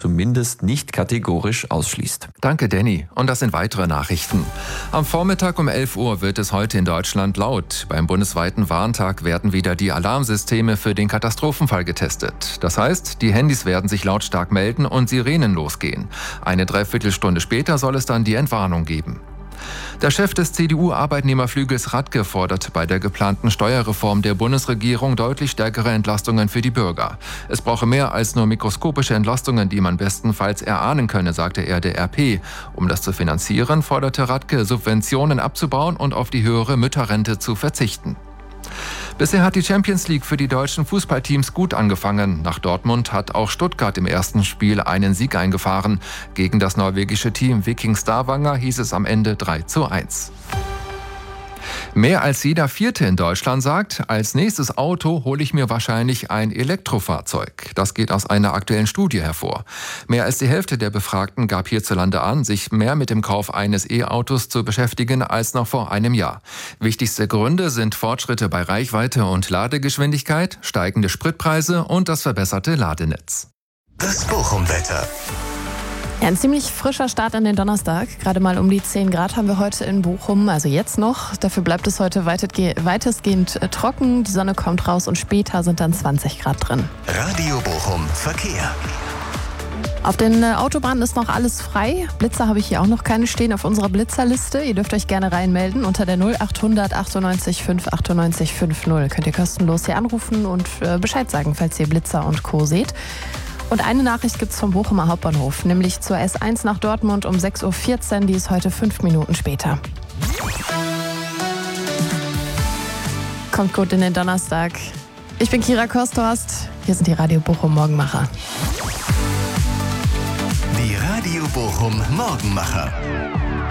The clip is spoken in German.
zumindest nicht kategorisch ausschließt. Danke, Danny. Und das sind weitere Nachrichten. Am Vormittag um 11 Uhr wird es heute in Deutschland laut. Beim bundesweiten Warntag werden wieder die Alarmsysteme für den Katastrophenfall getestet. Das heißt, die Handys werden sich lautstark melden und Sirenen losgehen. Eine Dreiviertelstunde später soll es dann die Entwarnung geben. Der Chef des CDU-Arbeitnehmerflügels Radke fordert bei der geplanten Steuerreform der Bundesregierung deutlich stärkere Entlastungen für die Bürger. Es brauche mehr als nur mikroskopische Entlastungen, die man bestenfalls erahnen könne, sagte er der RP. Um das zu finanzieren, forderte Radke, Subventionen abzubauen und auf die höhere Mütterrente zu verzichten. Bisher hat die Champions League für die deutschen Fußballteams gut angefangen. Nach Dortmund hat auch Stuttgart im ersten Spiel einen Sieg eingefahren. Gegen das norwegische Team Viking Stavanger hieß es am Ende 3:1. Mehr als jeder Vierte in Deutschland sagt, als nächstes Auto hole ich mir wahrscheinlich ein Elektrofahrzeug. Das geht aus einer aktuellen Studie hervor. Mehr als die Hälfte der Befragten gab hierzulande an, sich mehr mit dem Kauf eines E-Autos zu beschäftigen als noch vor einem Jahr. Wichtigste Gründe sind Fortschritte bei Reichweite und Ladegeschwindigkeit, steigende Spritpreise und das verbesserte Ladenetz. Das Bochum-Wetter. Ja, ein ziemlich frischer Start an den Donnerstag. Gerade mal um die 10 Grad haben wir heute in Bochum, also jetzt noch. Dafür bleibt es heute weitestgehend trocken. Die Sonne kommt raus und später sind dann 20 Grad drin. Radio Bochum Verkehr. Auf den Autobahnen ist noch alles frei. Blitzer habe ich hier auch noch keine stehen auf unserer Blitzerliste. Ihr dürft euch gerne reinmelden unter der 0800 98 5 98 50. Könnt ihr kostenlos hier anrufen und Bescheid sagen, falls ihr Blitzer und Co. seht. Und eine Nachricht gibt es vom Bochumer Hauptbahnhof, nämlich zur S1 nach Dortmund um 6:14 Uhr, die ist heute 5 Minuten später. Kommt gut in den Donnerstag. Ich bin Kira Kosthorst, hier sind die Radio Bochum Morgenmacher. Die Radio Bochum Morgenmacher.